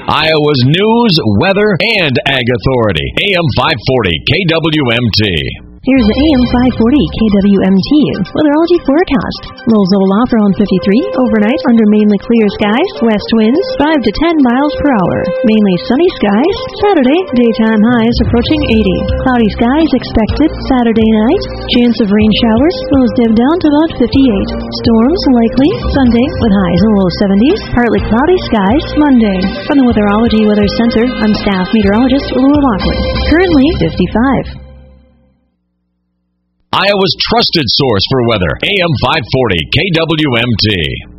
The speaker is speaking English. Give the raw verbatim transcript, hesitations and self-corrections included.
Iowa's news, weather, and ag authority. A M five forty K W M T. Here's the A M five forty K W M T weatherology forecast. Low level off around fifty-three. Overnight under mainly clear skies. West winds five to ten miles per hour. Mainly sunny skies. Saturday, daytime highs approaching eighty. Cloudy skies expected Saturday night. Chance of rain showers. Lows dip down to about fifty-eight. Storms likely Sunday with highs in the low seventies. Partly cloudy skies Monday. From the Weatherology Weather Center, I'm staff meteorologist Laura Lockley. Currently fifty-five. Iowa's trusted source for weather. A M five forty K W M T.